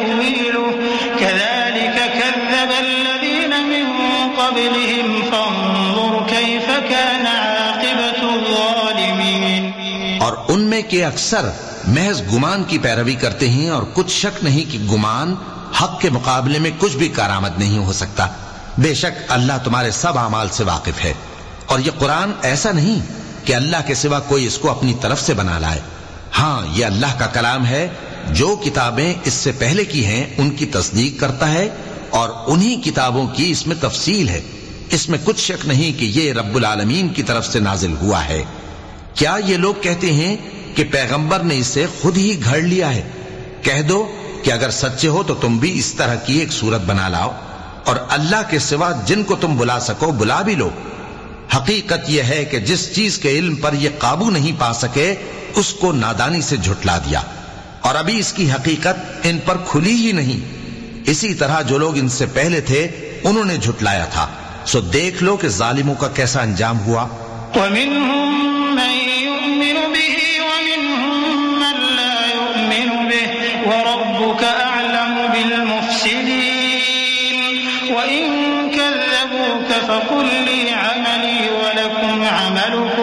تأويله كذلك كذب الذين من قبلهم فانظر كيف كان عاقبة الظالمين. اور ان میں کے اکثر محض گمان کی پیروی کرتے ہیں، اور کچھ شک نہیں کہ گمان حق کے مقابلے میں کچھ بھی کارآمد نہیں ہو سکتا. بے شک اللہ تمہارے سب اعمال سے واقف ہے. اور یہ قرآن ایسا نہیں کہ اللہ کے سوا کوئی اس کو اپنی طرف سے بنا لائے. ہاں، یہ اللہ کا کلام ہے. جو کتابیں اس سے پہلے کی ہیں ان کی تصدیق کرتا ہے، اور انہی کتابوں کی اس میں تفصیل ہے. اس میں کچھ شک نہیں کہ یہ رب العالمین کی طرف سے نازل ہوا ہے. کیا یہ لوگ کہتے ہیں کہ پیغمبر نے اسے خود ہی گھڑ لیا ہے؟ کہہ دو کہ اگر سچے ہو تو تم بھی اس طرح کی ایک صورت بنا لاؤ، اور اللہ کے سوا جن کو تم بلا سکو بلا بھی لو. حقیقت یہ ہے کہ جس چیز کے علم پر یہ قابو نہیں پا سکے اس کو نادانی سے جھٹلا دیا، اور ابھی اس کی حقیقت ان پر کھلی ہی نہیں. اسی طرح جو لوگ ان سے پہلے تھے انہوں نے جھٹلایا تھا. سو دیکھ لو کہ ظالموں کا کیسا انجام ہوا. وَمِنْهُمْ مَنْ يُؤْمِنُ بِهِ وَمِنْهُمْ مَنْ لَا يُؤْمِنُ بِهِ وَرَبُّكَ أَعْلَمُ بِالْمُفْسِدِينَ وَإِنْ كَذَّبُوكَ فَقُلْ لِي عَمَلِي وَلَكُمْ عَمَلُكُمْ